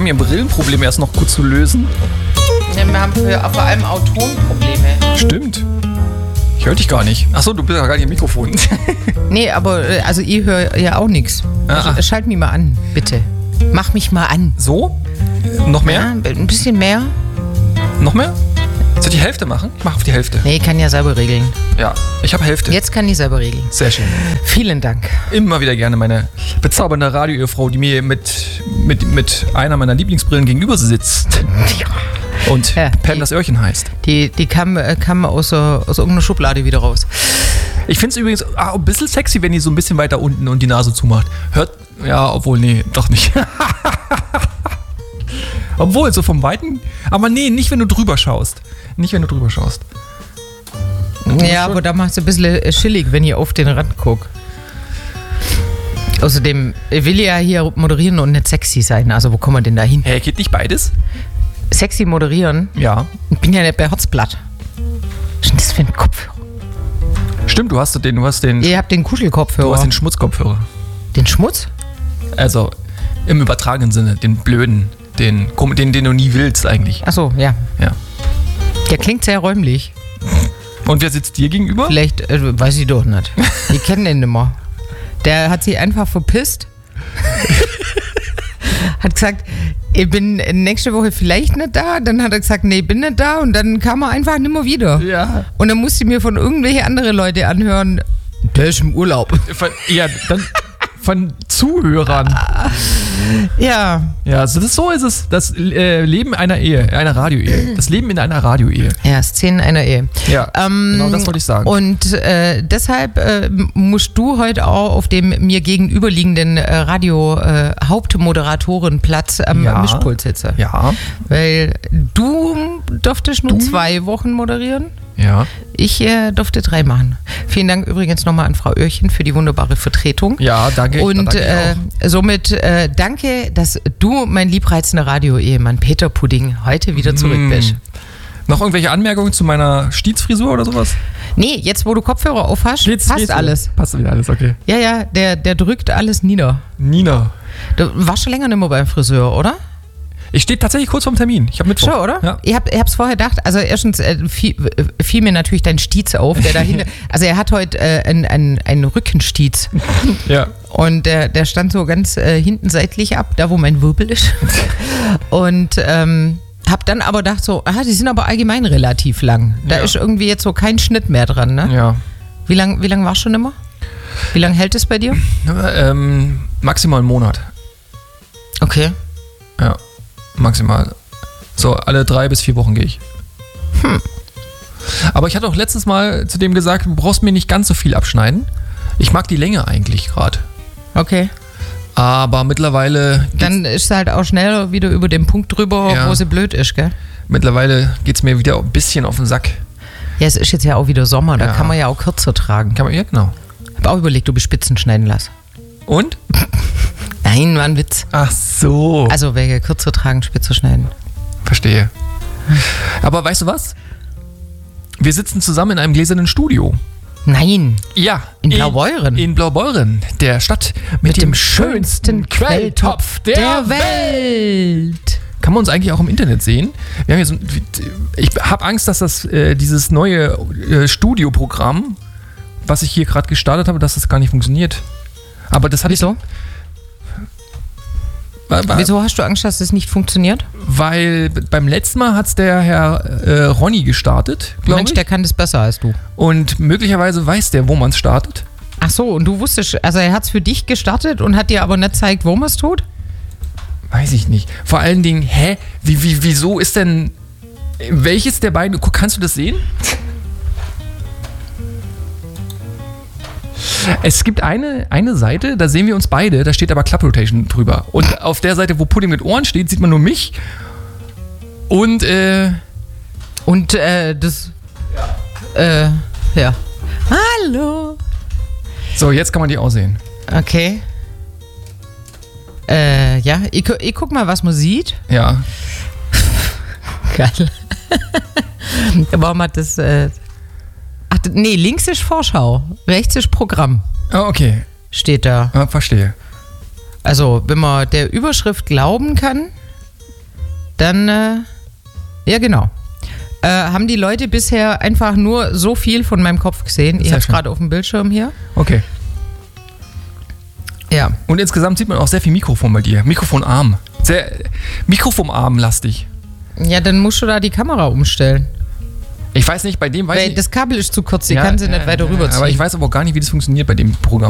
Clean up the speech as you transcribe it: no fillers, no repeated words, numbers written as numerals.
haben hier Brillenprobleme erst noch kurz zu lösen. Ja, wir haben vor allem auch Tonprobleme. Stimmt. Ich höre dich gar nicht. Achso, du bist ja gar nicht im Mikrofon. Nee, aber also ich höre ja auch nichts. Schalt mich mal an, bitte. Mach mich mal an. So? Noch mehr? Ja, ein bisschen mehr. Noch mehr? Soll ich die Hälfte machen? Ich mache auf die Hälfte. Nee, ich kann ja selber regeln. Ja, ich habe Hälfte. Jetzt kann ich selber regeln. Sehr schön. Vielen Dank. Immer wieder gerne meine bezaubernde Radio-Ehefrau, die mir mit einer meiner Lieblingsbrillen gegenüber sitzt. Und Pam das Öhrchen heißt. Die kam aus irgendeiner Schublade wieder raus. Ich finde es übrigens ein bisschen sexy, wenn die so ein bisschen weiter unten und die Nase zumacht. Ja, obwohl, nee, doch nicht. Obwohl, so vom Weiten. Aber nee, nicht wenn du drüber schaust. Ja, aber da macht es ein bisschen chillig, wenn ich auf den Rand gucke. Außerdem will ich ja hier moderieren und nicht sexy sein. Also wo kommen wir denn da hin? Hey, geht nicht beides? Sexy moderieren? Ja. Ich bin ja nicht bei Herzblatt. Was ist denn das für ein Kopfhörer? Stimmt, du hast den. Ihr habt den Kuschelkopfhörer. Du hast den Schmutzkopfhörer. Den Schmutz? Also im übertragenen Sinne, den blöden, den du nie willst eigentlich. Ach so, ja. Ja. Der klingt sehr räumlich. Und wer sitzt dir gegenüber? Vielleicht, weiß ich doch nicht. Ich kenne den nicht mehr. Der hat sich einfach verpisst. Hat gesagt, ich bin nächste Woche vielleicht nicht da. Dann hat er gesagt, nee, ich bin nicht da. Und dann kam er einfach nicht mehr wieder. Ja. Und dann musste ich mir von irgendwelchen anderen Leuten anhören, der ist im Urlaub. Von Zuhörern. Ja. Ja, so ist es. Das Leben einer Ehe, einer Radioehe. Das Leben in einer Radioehe. Ja, Szenen einer Ehe. Ja, genau das wollte ich sagen. Und deshalb musst du heute auch auf dem mir gegenüberliegenden Radio-Hauptmoderatorenplatz am Mischpult sitzen. Ja. Weil du durftest nur 2 Wochen moderieren. Ja. Ich durfte 3 machen. Vielen Dank übrigens nochmal an Frau Oehrchen für die wunderbare Vertretung. Ja, danke. Und somit danke, dass du, mein liebreizender Radio-Ehemann Peter Pudding, heute wieder zurück bist. Noch irgendwelche Anmerkungen zu meiner Stietzfrisur oder sowas? Nee, jetzt wo du Kopfhörer auf hast, passt alles. Passt wieder alles, okay. Ja, der drückt alles nieder. Nina. Du warst schon länger nicht mehr beim Friseur, oder? Ich stehe tatsächlich kurz vorm Termin. Ich habe Mittwoch. Schon, oder? Ja. Ich hab's vorher gedacht. Also erstens fiel mir natürlich dein Stiez auf, der dahinter. Also er hat heute einen Rückenstiez. Ja. Und der stand so ganz hinten seitlich ab, da wo mein Wirbel ist. Und hab dann aber gedacht so, die sind aber allgemein relativ lang. Da ist irgendwie jetzt so kein Schnitt mehr dran, ne? Ja. Wie lang war's schon immer? Wie lange hält es bei dir? Maximal einen Monat. Okay. Ja. Maximal. So, alle 3 bis 4 Wochen gehe ich. Aber ich hatte auch letztes Mal zu dem gesagt, du brauchst mir nicht ganz so viel abschneiden. Ich mag die Länge eigentlich gerade. Okay. Aber mittlerweile... Dann ist sie halt auch schnell wieder über den Punkt drüber, wo sie blöd ist, gell? Mittlerweile geht es mir wieder ein bisschen auf den Sack. Ja, es ist jetzt ja auch wieder Sommer, da kann man ja auch kürzer tragen. Ja, genau. Ich habe auch überlegt, ob ich Spitzen schneiden lasse. Und? Nein, war ein Witz. Ach so. Also welche kürzer tragen, spitzer schneiden. Verstehe. Aber weißt du was? Wir sitzen zusammen in einem gläsernen Studio. Nein. Ja. In Blaubeuren. In Blaubeuren, der Stadt mit dem schönsten Quelltopf der Welt. Kann man uns eigentlich auch im Internet sehen. Wir haben hier ich habe Angst, dass dieses neue Studioprogramm, was ich hier gerade gestartet habe, dass das gar nicht funktioniert. Aber das hatte ich so. Wieso hast du Angst, dass das nicht funktioniert? Weil beim letzten Mal hat es der Herr Ronny gestartet, glaube ich. Mensch, der kann das besser als du. Und möglicherweise weiß der, wo man es startet. Ach so, und du wusstest, also er hat es für dich gestartet und hat dir aber nicht gezeigt, wo man es tut? Weiß ich nicht. Vor allen Dingen, wieso ist denn, welches der beiden, kannst du das sehen? Es gibt eine Seite, da sehen wir uns beide, da steht aber Club Rotation drüber. Und auf der Seite, wo Pudding mit Ohren steht, sieht man nur mich. Und das. Ja. Hallo. So, jetzt kann man die aussehen. Okay. Ja, ich guck mal, was man sieht. Ja. Geil. Warum hat das. Ach, nee, links ist Vorschau, rechts ist Programm. Ah, okay. Steht da. Ah, verstehe. Also, wenn man der Überschrift glauben kann, dann, ja genau. Haben die Leute bisher einfach nur so viel von meinem Kopf gesehen. Ich habe es gerade auf dem Bildschirm hier. Okay. Ja. Und insgesamt sieht man auch sehr viel Mikrofon bei dir. Mikrofonarm. Sehr Mikrofonarm-lastig. Ja, dann musst du da die Kamera umstellen. Ich weiß nicht, bei dem weiß Weil ich... das Kabel ist zu kurz, die kann sie nicht weiter rüberziehen. Aber ich weiß aber auch gar nicht, wie das funktioniert bei dem Programm.